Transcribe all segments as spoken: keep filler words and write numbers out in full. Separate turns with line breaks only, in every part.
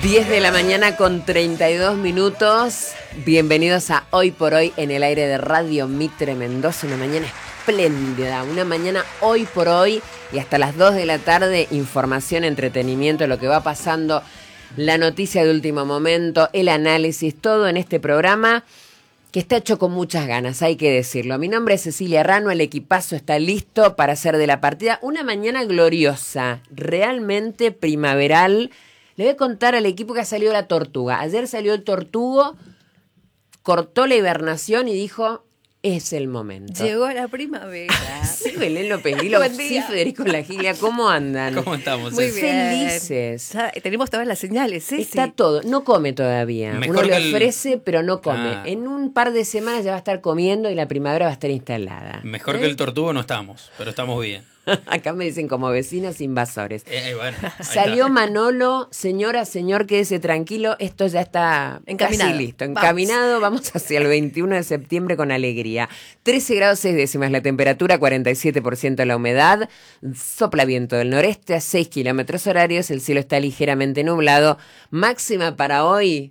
diez de la mañana con treinta y dos minutos. Bienvenidos a Hoy por Hoy en el aire de Radio Mitre Mendoza. Una mañana espléndida, una mañana hoy por hoy y hasta las dos de la tarde, información, entretenimiento, lo que va pasando, la noticia de último momento, el análisis, todo en este programa que está hecho con muchas ganas, hay que decirlo. Mi nombre es Cecilia Rano, el equipazo está listo para hacer de la partida una mañana gloriosa, realmente primaveral. Le voy a contar al equipo que ha salido la tortuga. Ayer salió el tortugo, cortó la hibernación y dijo, es el momento.
Llegó la primavera.
Sí, Belén López Lilo, sí, Federico Lagilia, ¿cómo andan?
¿Cómo estamos?
Muy bien.
Felices.
Ya tenemos todas las señales, ¿eh?
Está
Sí.
todo, no come todavía.
Mejor
Uno le
que el-
ofrece, pero no come.
Ah.
En un par de semanas ya va a estar comiendo y la primavera va a estar instalada.
Mejor
¿Eh?
que el tortugo no estamos, pero estamos bien.
Acá me dicen como vecinos invasores.
Eh, eh, bueno, ahí
Salió
está.
Manolo, señora, señor, quédese tranquilo, esto ya está
Encaminado.
casi listo,
Vamos.
encaminado, vamos hacia el veintiuno de septiembre con alegría. trece grados seis décimas la temperatura, cuarenta y siete por ciento la humedad, sopla viento del noreste a seis kilómetros horarios, el cielo está ligeramente nublado, máxima para hoy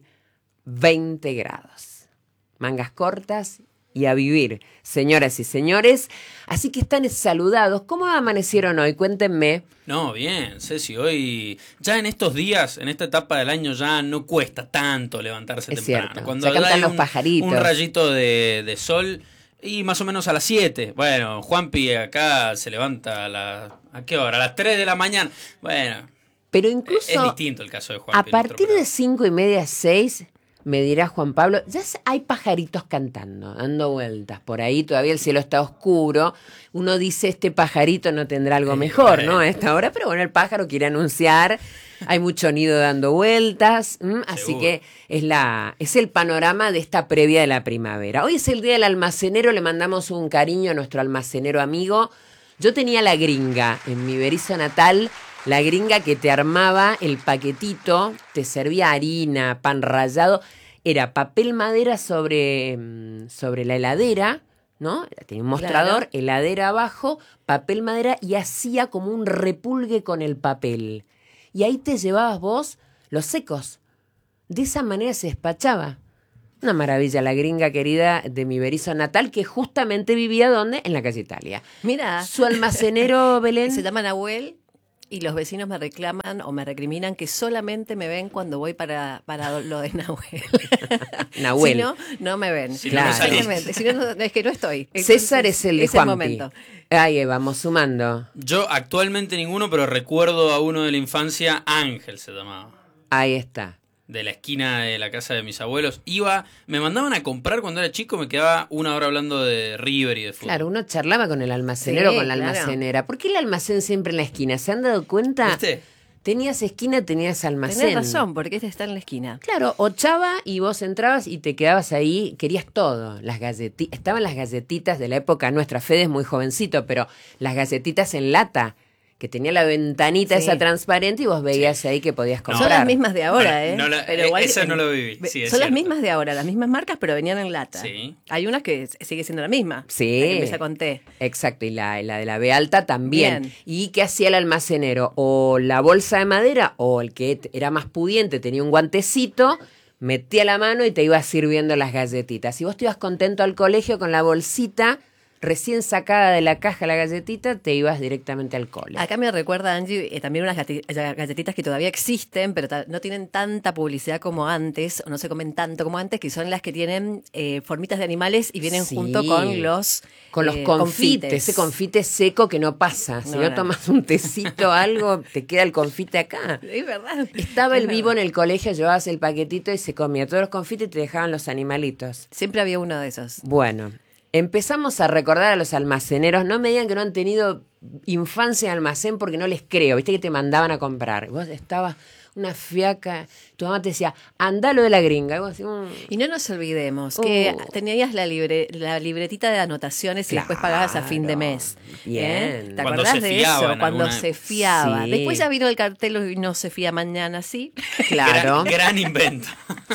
veinte grados. Mangas cortas y a vivir, señoras y señores. Así que están saludados. ¿Cómo amanecieron hoy? Cuéntenme.
No, bien, Ceci, hoy ya en estos días, en esta etapa del año ya no cuesta tanto levantarse
Es
temprano.
cierto,
Cuando
se cantan
hay
los
un,
pajaritos.
un rayito de, de sol y más o menos a las siete. Bueno, Juanpi acá se levanta a la... ¿A qué hora? A las tres de la mañana. Bueno,
Pero
es,
incluso
es distinto el caso de Juanpi.
a
nuestro
partir de
programa.
cinco y media, seis, me dirá Juan Pablo, ya se- hay pajaritos cantando, dando vueltas por ahí, todavía el cielo está oscuro. Uno dice, este pajarito no tendrá algo
Sí,
mejor,
bueno.
¿no? A esta hora, pero bueno, el pájaro quiere anunciar, hay mucho nido dando vueltas, ¿m? Así
Seguro.
que es, la, es el panorama de esta previa de la primavera. Hoy es el día del almacenero, le mandamos un cariño a nuestro almacenero amigo. Yo tenía la gringa en mi Berizo natal, la gringa que te armaba el paquetito, te servía harina, pan rallado, era papel madera sobre, mm, sobre la heladera, ¿no? Tenía un mostrador,
Claro.
heladera abajo, papel madera y hacía como un repulgue con el papel. Y ahí te llevabas vos los secos. De esa manera se despachaba. Una maravilla, la gringa querida de mi Berizo natal, que justamente vivía, ¿dónde? En la calle Italia.
Mira,
Su almacenero, Belén.
se llama Nahuel y los vecinos me reclaman o me recriminan que solamente me ven cuando voy para, para lo de Nahuel.
Nahuel.
Si no, no me ven.
Si
no, no salís.
Simplemente. Si no, no, es que no estoy.
César es el de
es
Juanpi.
momento.
Ahí vamos sumando.
Yo actualmente ninguno, pero recuerdo a uno de la infancia, Ángel se llamaba.
Ahí está.
De la esquina de la casa de mis abuelos. Iba, me mandaban a comprar cuando era chico, me quedaba una hora hablando de River y de fútbol.
Claro, uno charlaba con el almacenero,
Sí,
con la
claro.
almacenera. ¿Por qué el almacén siempre en la esquina? ¿Se han dado cuenta?
¿Viste?
Tenías esquina, tenías almacén.
Tenés razón, porque este está en la esquina.
Claro, ochava y vos entrabas y te quedabas ahí, querías todo. Las galletitas, estaban las galletitas de la época nuestra, Fede es muy jovencito, pero las galletitas en lata, que tenía la ventanita
Sí.
esa transparente y vos veías ahí que podías
No.
comprar.
Son las mismas de ahora,
Bueno,
¿eh?
no la-
Pero
eh,
igual
esa
que-
no lo viví,
Ve-
sí, es
Son las
cierto.
mismas de ahora, las mismas marcas, pero venían en lata.
Sí.
Hay una que s- sigue siendo la misma.
Sí.
La que empieza con T.
Exacto, y la, la de la B alta también.
Bien.
¿Y qué hacía el almacenero? O la bolsa de madera, o el que t- era más pudiente, tenía un guantecito, metía la mano y te iba sirviendo las galletitas. Si vos te ibas contento al colegio con la bolsita, recién sacada de la caja la galletita, te ibas directamente al cole.
Acá me recuerda, Angie, eh, también unas gati- galletitas que todavía existen, pero ta- no tienen tanta publicidad como antes, o no se comen tanto como antes, que son las que tienen eh, formitas de animales y vienen
Sí.
junto con los
Con los
eh,
confites, ese confite seco que no pasa. Si no,
No, no.
tomas un tecito o algo, te queda el confite acá.
Es verdad.
Estaba
Es
el vivo en
verdad.
el colegio, llevabas el paquetito y se comía todos los confites y te dejaban los animalitos.
Siempre había uno de esos.
Bueno, empezamos a recordar a los almaceneros. No me digan que no han tenido infancia en almacén porque no les creo. Viste que te mandaban a comprar. Vos estabas una fiaca, tu mamá te decía, andá lo de la gringa. Y vos decís, mm.
Y no nos olvidemos que
Oh.
tenías la, libre, la libretita de anotaciones y después pagabas a fin de mes.
Bien.
¿Eh? ¿Te
Cuando
acordás
se
de
fiaba
eso?
en
Cuando
alguna-
se fiaba.
Sí.
Después ya vino el cartel y no se fía mañana, sí.
Claro.
Gran, gran invento.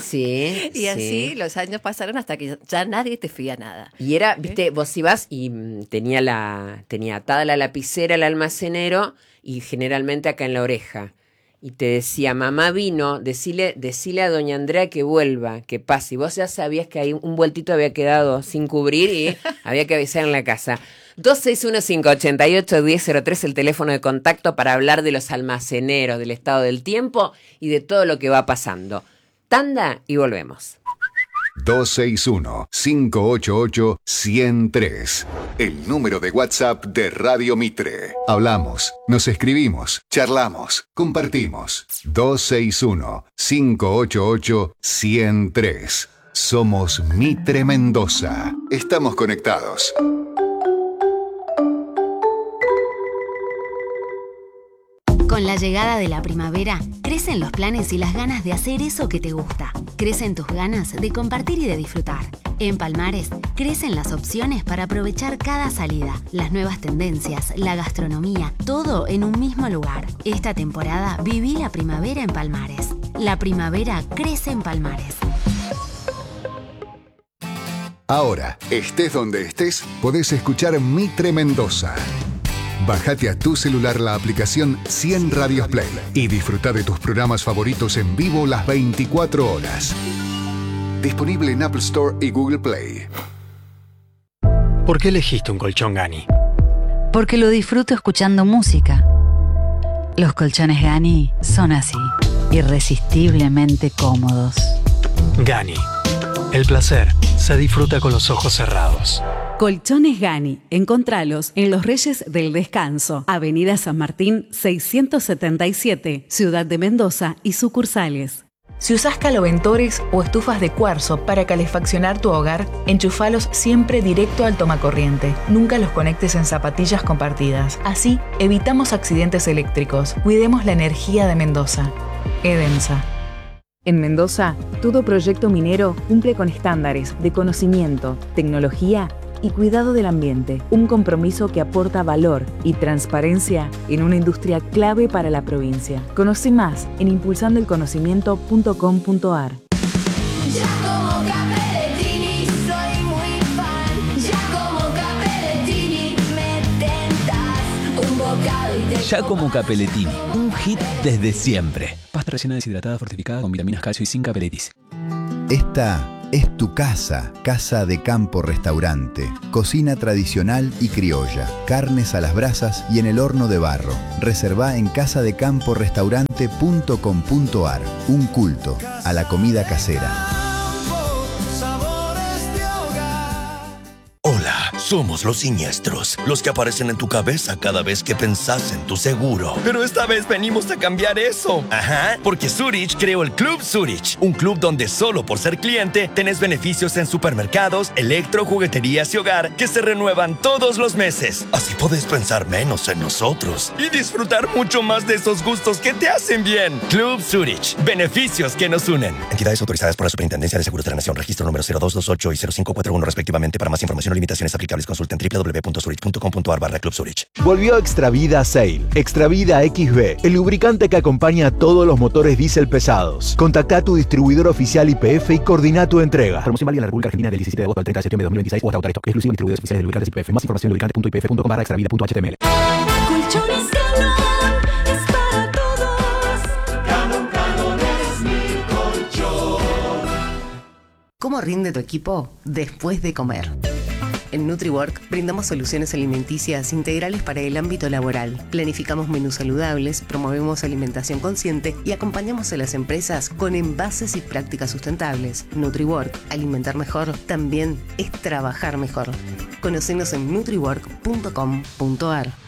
Sí.
Y
sí.
así los años pasaron hasta que ya nadie te fía nada.
Y era, viste, vos ibas y mm, tenía la tenía atada la lapicera el almacenero y generalmente acá en la oreja. y te decía, mamá vino, decile, decile a doña Andrea que vuelva, que pase. Y vos ya sabías que ahí un vueltito había quedado sin cubrir y había que avisar en la casa. dos seis uno cinco ocho ocho uno cero cero tres el teléfono de contacto para hablar de los almaceneros, del estado del tiempo y de todo lo que va pasando. Tanda y volvemos.
dos seis uno cinco ocho ocho uno cero tres. El número de WhatsApp de Radio Mitre. Hablamos, nos escribimos, charlamos, compartimos. dos seis uno cinco ocho ocho uno cero tres. Somos Mitre Mendoza. Estamos conectados.
Con la llegada de la primavera, crecen los planes y las ganas de hacer eso que te gusta. Crecen tus ganas de compartir y de disfrutar. En Palmares, crecen las opciones para aprovechar cada salida, las nuevas tendencias, la gastronomía, todo en un mismo lugar. Esta temporada viví la primavera en Palmares. La primavera crece en Palmares.
Ahora, estés donde estés, podés escuchar Mitre Mendoza. Bájate a tu celular la aplicación cien Radios Play y disfruta de tus programas favoritos en vivo las veinticuatro horas. Disponible en Apple Store y Google Play.
¿Por qué elegiste un colchón Gani?
Porque lo disfruto escuchando música. Los colchones Gani son así, irresistiblemente cómodos.
Gani. El placer se disfruta con los ojos cerrados.
Colchones Gani. Encontralos en Los Reyes del Descanso, Avenida San Martín seiscientos setenta y siete, Ciudad de Mendoza y sucursales.
Si usás caloventores o estufas de cuarzo para calefaccionar tu hogar, enchufalos siempre directo al tomacorriente. Nunca los conectes en zapatillas compartidas. Así, evitamos accidentes eléctricos. Cuidemos la energía de Mendoza. Edensa. En Mendoza, todo proyecto minero cumple con estándares de conocimiento, tecnología y cuidado del ambiente. Un compromiso que aporta valor y transparencia en una industria clave para la provincia. Conoce más en impulsando el conocimiento punto com punto ar.
Ya como Capellettini soy muy fan. Ya como Capellettini me tentas un bocado y te
Ya como Capellettini, un hit desde siempre. Pasta rellena deshidratada fortificada con vitaminas, calcio y sin capelitis.
Esta es tu casa, Casa de Campo Restaurante. Cocina tradicional y criolla, carnes a las brasas y en el horno de barro. Reservá en casa de campo restaurante punto com punto ar. Un culto a la comida casera.
Hola, somos los siniestros, los que aparecen en tu cabeza cada vez que pensás en tu seguro. Pero esta vez venimos a cambiar eso. Ajá, porque Zurich creó el Club Zurich, un club donde solo por ser cliente tenés beneficios en supermercados, electro, jugueterías y hogar que se renuevan todos los meses. Así podés pensar menos en nosotros y disfrutar mucho más de esos gustos que te hacen bien. Club Zurich, beneficios que nos unen. Entidades autorizadas por la Superintendencia de Seguros de la Nación, registro número cero dos dos ocho y cero cinco cuatro uno respectivamente. Para más información o limitaciones aplicables, consulten doble u doble u doble u punto zurich punto com punto ar barra Club Zurich.
Volvió Extravida Sail. Extravida X B, el lubricante que acompaña a todos los motores diésel pesados. Contacta a tu distribuidor oficial I P F y coordina tu entrega. Promoción válida en la República Argentina del diecisiete de agosto al treinta de septiembre de dos mil veintiséis o hasta agotar stock. Exclusivo de distribuidores oficiales de lubricantes I P F. Más información en lubricante punto i p f punto com barra extravida punto h t m l.
Colchones Canon es para todos. Canon, Canon es mi colchón.
¿Cómo rinde tu equipo después de comer? En NutriWork brindamos soluciones alimenticias integrales para el ámbito laboral. Planificamos menús saludables, promovemos alimentación consciente y acompañamos a las empresas con envases y prácticas sustentables. NutriWork, alimentar mejor, también es trabajar mejor. Conocenos en nutriwork punto com punto ar.